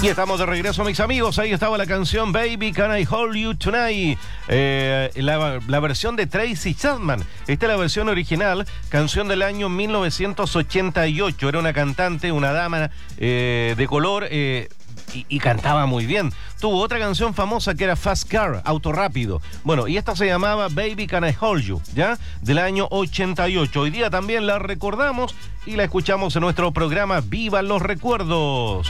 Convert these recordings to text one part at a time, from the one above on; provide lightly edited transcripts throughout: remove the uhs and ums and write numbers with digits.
Y estamos de regreso, mis amigos. Ahí estaba la canción Baby Can I Hold You Tonight, la versión de Tracy Chapman. Esta es la versión original, canción del año 1988. Era una cantante, una dama de color y cantaba muy bien. Tuvo otra canción famosa que era Fast Car, auto rápido. Bueno, y esta se llamaba Baby Can I Hold You, ¿ya? Del año 88. Hoy día también la recordamos y la escuchamos en nuestro programa Viva los Recuerdos.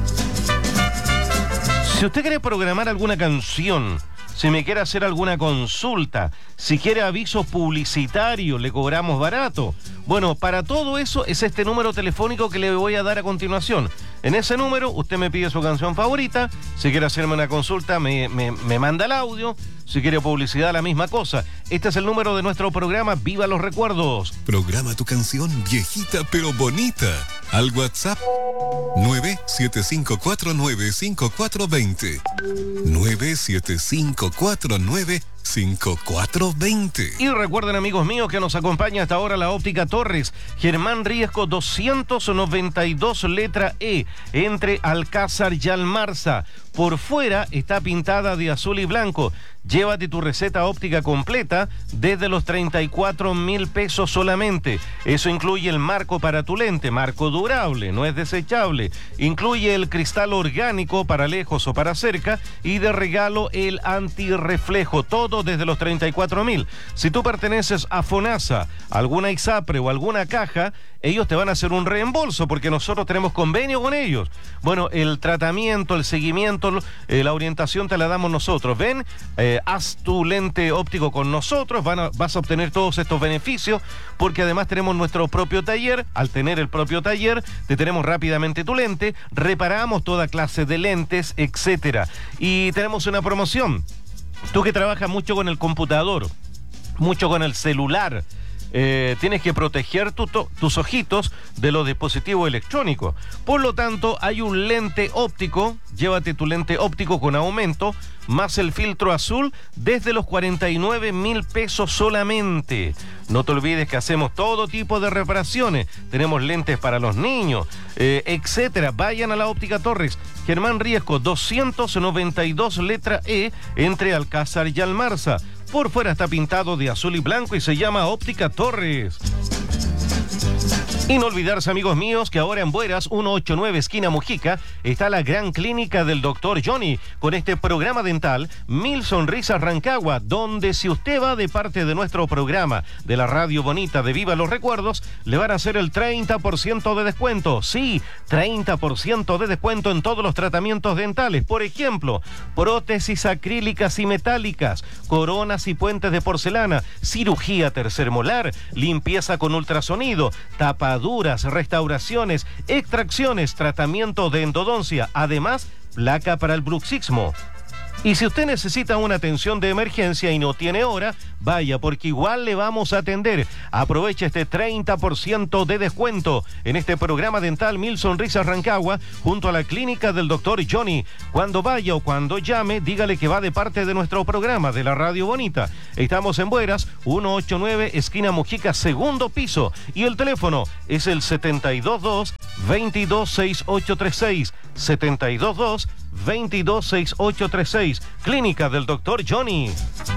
Si usted quiere programar alguna canción, si me quiere hacer alguna consulta, si quiere aviso publicitario, le cobramos barato. Bueno, para todo eso es este número telefónico que le voy a dar a continuación. En ese número usted me pide su canción favorita, si quiere hacerme una consulta me manda el audio, si quiere publicidad la misma cosa. Este es el número de nuestro programa Viva los Recuerdos. Programa tu canción viejita pero bonita al WhatsApp 975495420 975495420. Y recuerden, amigos míos, que nos acompaña hasta ahora la óptica Torres, Germán Riesco 292 letra E, entre Alcázar y Almarza. Por fuera está pintada de azul y blanco. Llévate tu receta óptica completa desde los 34.000 pesos solamente. Eso incluye el marco para tu lente, marco durable, no es desechable. Incluye el cristal orgánico para lejos o para cerca y de regalo el antirreflejo. Todo desde los 34.000. Si tú perteneces a FONASA, alguna ISAPRE o alguna caja, ellos te van a hacer un reembolso porque nosotros tenemos convenio con ellos. Bueno, el tratamiento, el seguimiento, la orientación te la damos nosotros. Ven, haz tu lente óptico con nosotros, vas a obtener todos estos beneficios porque además tenemos nuestro propio taller. Al tener el propio taller, te tenemos rápidamente tu lente, reparamos toda clase de lentes, etcétera. Y tenemos una promoción. Tú que trabajas mucho con el computador, mucho con el celular, tienes que proteger tus ojitos de los dispositivos electrónicos. Por lo tanto, hay un lente óptico. Llévate tu lente óptico con aumento más el filtro azul desde los 49.000 pesos solamente. No te olvides que hacemos todo tipo de reparaciones. Tenemos lentes para los niños, etcétera. Vayan a la óptica Torres, Germán Riesco 292 letra E, entre Alcázar y Almarza. Por fuera está pintado de azul y blanco y se llama Óptica Torres. Y no olvidarse, amigos míos, que ahora en Bueras, 189 esquina Mujica, está la gran clínica del Dr. Johnny, con este programa dental 1000 Sonrisas Rancagua, donde si usted va de parte de nuestro programa de la Radio Bonita de Viva los Recuerdos, le van a hacer el 30% de descuento. Sí, 30% de descuento en todos los tratamientos dentales. Por ejemplo, prótesis acrílicas y metálicas, coronas y puentes de porcelana, cirugía tercer molar, limpieza con ultrasonido, tapaduras, restauraciones, extracciones, tratamiento de endodoncia, además placa para el bruxismo. Y si usted necesita una atención de emergencia y no tiene hora, vaya, porque igual le vamos a atender. Aproveche este 30% de descuento en este programa dental 1000 Sonrisas Rancagua, junto a la clínica del Dr. Johnny. Cuando vaya o cuando llame, dígale que va de parte de nuestro programa de la Radio Bonita. Estamos en Bueras, 189 esquina Mujica, segundo piso. Y el teléfono es el 722-226836. 722-226836. Clínica del Dr. Johnny.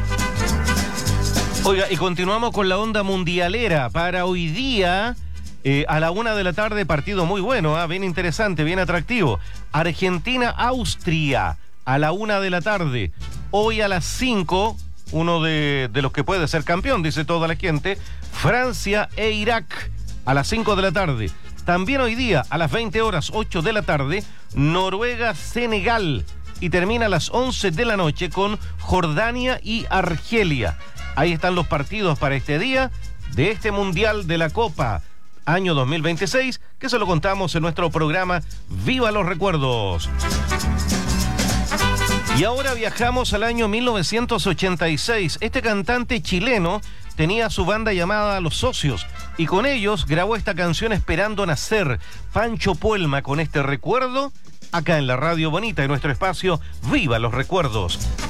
Oiga, y continuamos con la onda mundialera para hoy día. A la 1 de la tarde, partido muy bueno, bien interesante, bien atractivo. Argentina-Austria, a la 1 de la tarde. Hoy a las 5, uno de los que puede ser campeón, dice toda la gente. Francia e Irak, a las 5 de la tarde. También hoy día, a las 20 horas, 8 de la tarde, Noruega-Senegal. Y termina a las 11 de la noche con Jordania y Argelia. Ahí están los partidos para este día de este Mundial de la Copa año 2026, que se lo contamos en nuestro programa Viva los Recuerdos. Y ahora viajamos al año 1986. Este cantante chileno tenía su banda llamada Los Socios y con ellos grabó esta canción Esperando Nacer. Pancho Puelma con este recuerdo acá en la Radio Bonita, en nuestro espacio Viva los Recuerdos.